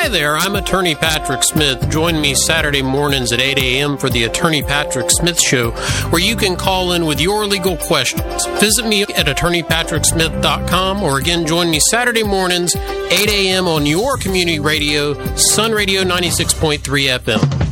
there, I'm Attorney Patrick Smith. Join me Saturday mornings at 8 a.m. for the Attorney Patrick Smith Show, where you can call in with your legal questions. Visit me at attorneypatricksmith.com, or again, join me Saturday mornings, 8 a.m. on your community radio, Sun Radio 96.3 FM.